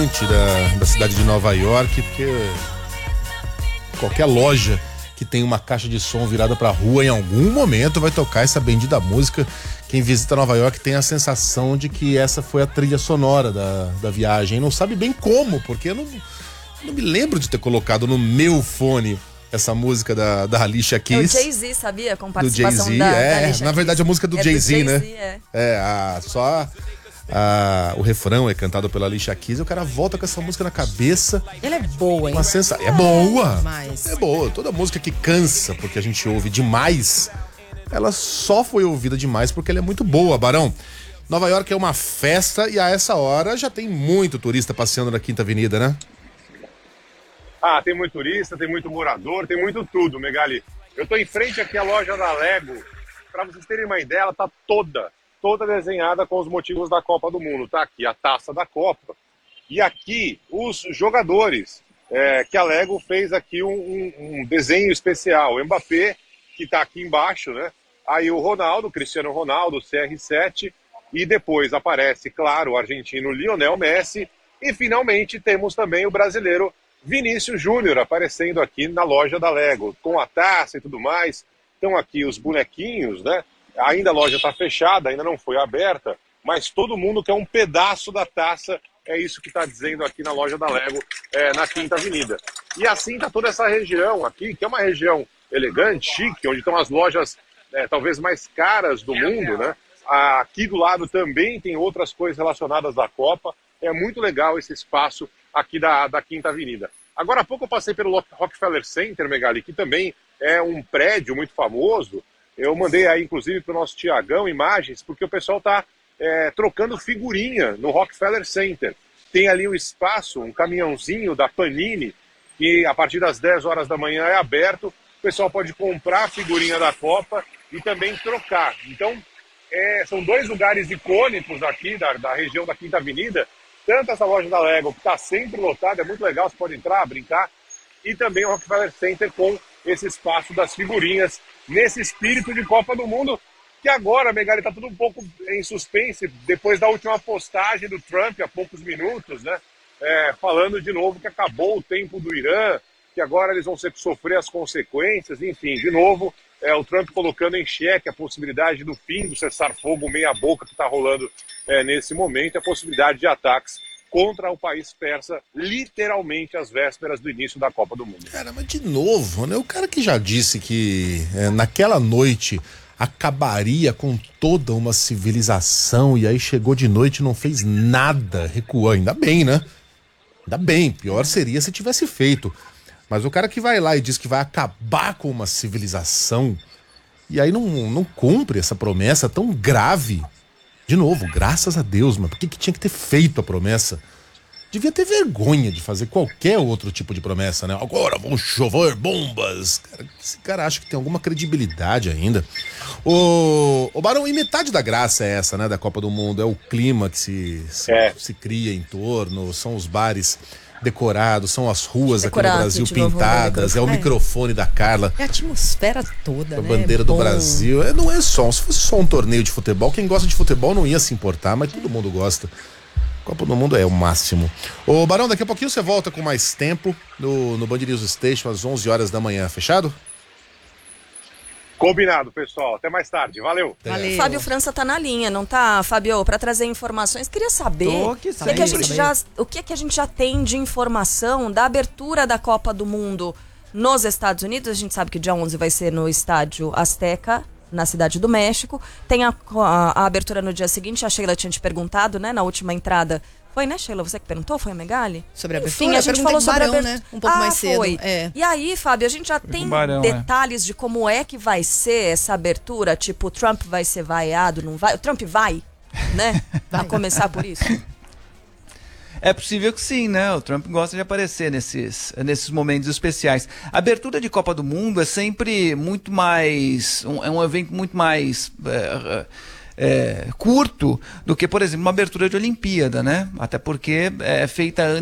da cidade de Nova York, porque qualquer loja que tem uma caixa de som virada pra rua, em algum momento vai tocar essa bendita música. Quem visita Nova York tem a sensação de que essa foi a trilha sonora da viagem. Não sabe bem como, porque eu não me lembro de ter colocado no meu fone essa música da Alicia Keys. É o Jay-Z, sabia? Com participação do Jay-Z, da Alicia na verdade Keys. a música do Jay-Z, né? O refrão é cantado pela Alicia Keys e o cara volta com essa música na cabeça. Ela é boa, hein? É boa. Demais. É boa. Toda música que cansa porque a gente ouve demais, ela só foi ouvida demais porque ela é muito boa, Barão. Nova York é uma festa e a essa hora já tem muito turista passeando na Quinta Avenida, né? Tem muito turista, tem muito morador, tem muito tudo, Megali. Eu tô em frente aqui à loja da Lego. Para vocês terem uma ideia, ela tá toda desenhada com os motivos da Copa do Mundo. Tá aqui a taça da Copa. E aqui os jogadores, que a Lego fez aqui um desenho especial. O Mbappé, que tá aqui embaixo, né? Aí o Ronaldo, Cristiano Ronaldo, CR7. E depois aparece, claro, o argentino Lionel Messi. E finalmente temos também o brasileiro Vinícius Júnior aparecendo aqui na loja da Lego, com a taça e tudo mais. Estão aqui os bonequinhos, né? Ainda a loja está fechada, ainda não foi aberta, mas todo mundo quer um pedaço da taça, é isso que está dizendo aqui na loja da Lego, na Quinta Avenida. E assim está toda essa região aqui, que é uma região elegante, chique, onde estão as lojas talvez mais caras do mundo, né? Aqui do lado também tem outras coisas relacionadas à Copa. É muito legal esse espaço aqui da Quinta Avenida. Agora há pouco eu passei pelo Rockefeller Center, Megali, que também é um prédio muito famoso. Eu mandei aí, inclusive, para o nosso Tiagão imagens, porque o pessoal está trocando figurinha no Rockefeller Center. Tem ali um espaço, um caminhãozinho da Panini, que a partir das 10 horas da manhã é aberto. O pessoal pode comprar a figurinha da Copa e também trocar. Então, são dois lugares icônicos aqui da região da Quinta Avenida. Tanto essa loja da Lego, que está sempre lotada, é muito legal, você pode entrar, brincar, e também o Rockefeller Center com esse espaço das figurinhas, nesse espírito de Copa do Mundo, que agora, Megali, está tudo um pouco em suspense, depois da última postagem do Trump, há poucos minutos, né, falando de novo que acabou o tempo do Irã, que agora eles vão sofrer as consequências, enfim, de novo, o Trump colocando em xeque a possibilidade do fim do cessar-fogo meia-boca que está rolando nesse momento, a possibilidade de ataques contra o país persa, literalmente às vésperas do início da Copa do Mundo. Cara, mas de novo, né? O cara que já disse que naquela noite acabaria com toda uma civilização e aí chegou de noite e não fez nada, recuou. Ainda bem, né? Ainda bem, pior seria se tivesse feito. Mas o cara que vai lá e diz que vai acabar com uma civilização e aí não cumpre essa promessa tão grave. De novo, graças a Deus, mas por que tinha que ter feito a promessa? Devia ter vergonha de fazer qualquer outro tipo de promessa, né? Agora vão chover bombas. Cara, esse cara acha que tem alguma credibilidade ainda. Ô Barão, e metade da graça é essa, né? Da Copa do Mundo. É o clima que se cria em torno, são os bares decorados, são as ruas aqui no Brasil pintadas, é o microfone da Carla. É a atmosfera toda, a bandeira do Brasil. Não é só, se fosse só um torneio de futebol, quem gosta de futebol não ia se importar, mas todo mundo gosta. Copa do Mundo é o máximo. Ô Barão, daqui a pouquinho você volta com mais tempo no Band News Station às 11 horas da manhã, fechado? Combinado, pessoal. Até mais tarde. Valeu. Valeu. Fábio França tá na linha, não tá, Fábio? Para trazer informações. Queria saber o que a gente já tem de informação da abertura da Copa do Mundo nos Estados Unidos. A gente sabe que dia 11 vai ser no estádio Azteca, na Cidade do México. Tem a abertura no dia seguinte. A Sheila tinha te perguntado, né, na última entrada. Foi, né, Sheila? Você que perguntou? Foi a Megali? Sobre a abertura? Enfim, a gente falou sobre a abertura, né? Um pouco mais cedo. Foi. E aí, Fábio, a gente já tem detalhes de como é que vai ser essa abertura? Tipo, o Trump vai ser vaiado, não vai? O Trump vai, né? A começar por isso. É possível que sim, né? O Trump gosta de aparecer nesses momentos especiais. A abertura de Copa do Mundo é sempre muito mais... é um evento muito mais... curto do que, por exemplo, uma abertura de Olimpíada, né? Até porque é feita